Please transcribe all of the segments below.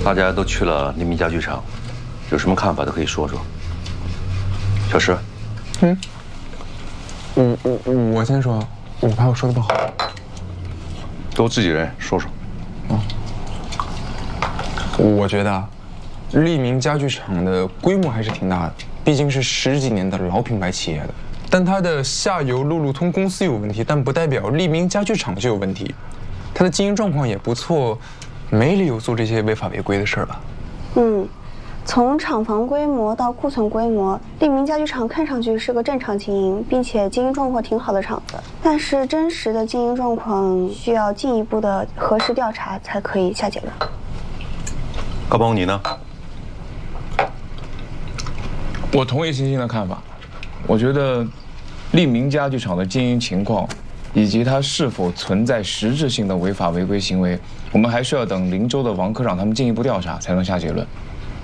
大家都去了黎明家具厂，有什么看法都可以说说。小石， 我先说，我怕我说的不好。 都自己人说说。 我觉得，黎明家具厂的规模还是挺大的，毕竟是10几年的老品牌企业的。但它的下游路路通公司有问题，但不代表黎明家具厂就有问题。它的经营状况也不错，没理由做这些违法违规的事儿吧？ 从厂房规模到库存规模，黎明家具厂看上去是个正常经营，并且经营状况挺好的厂子。但是真实的经营状况需要进一步的核实调查才可以下结论。 高鹏，你呢？ 我同意欣欣的看法，我觉得黎明家具厂的经营情况，以及它是否存在实质性的违法违规行为，我们还需要等林州的王科长他们进一步调查才能下结论。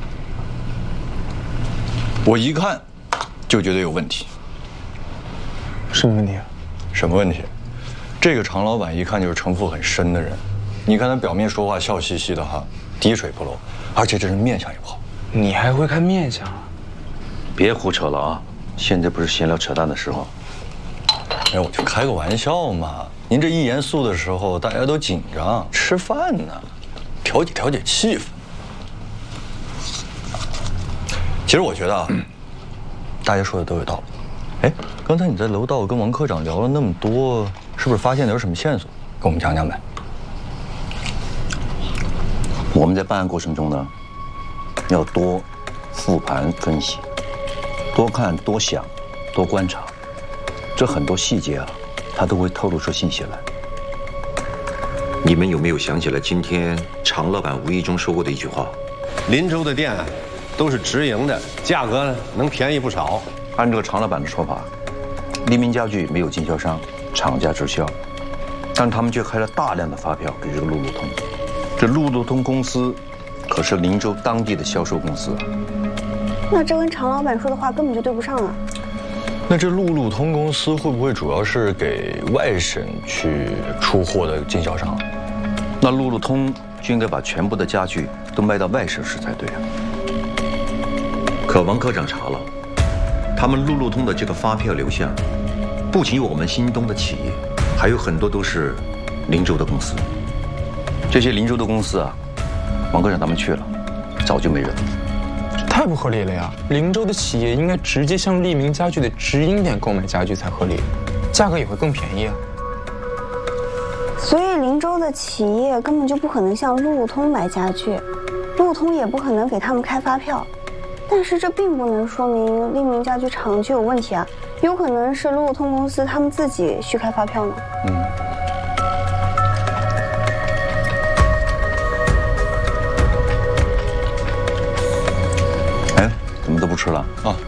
我一看就觉得有问题。 什么问题啊？ 什么问题？这个常老板一看就是城府很深的人。你看他表面说话笑嘻嘻的哈，滴水不漏，而且这人面相也不好。 你还会看面相啊？ 别胡扯了啊！现在不是闲聊扯淡的时候。哎，我就开个玩笑嘛。您这一严肃的时候，大家都紧张，吃饭呢，调节调节气氛。其实我觉得啊，大家说的都有道理。哎，刚才你在楼道跟王科长聊了那么多，是不是发现了有什么线索？跟我们讲讲呗。我们在办案过程中呢，要多复盘分析，多看多想，多观察，这很多细节啊，它都会透露出信息来。 你们有没有想起来今天常老板无意中说过的一句话？ 林州的店都是直营的，价格呢能便宜不少。 按照常老板的说法，黎明家具没有经销商，厂家直销，但他们却开了大量的发票给这个路路通。这路路通公司可是林州当地的销售公司啊。 那这跟常老板说的话根本就对不上啊。 那这路路通公司会不会主要是给外省去出货的经销商？那路路通就应该把全部的家具都卖到外省市才对啊。 可王科长查了，他们路路通的这个发票流向，不仅有我们新东的企业，还有很多都是林州的公司。 这些林州的公司啊，王科长他们去了，早就没人了。 太不合理了呀！林州的企业应该直接向黎明家具的直营店购买家具才合理，价格也会更便宜啊。 所以林州的企业根本就不可能向路路通买家具，路路通也不可能给他们开发票。但是这并不能说明黎明家具厂就有问题啊，有可能是路路通公司他们自己虚开发票呢。 哎，怎么都不吃了啊？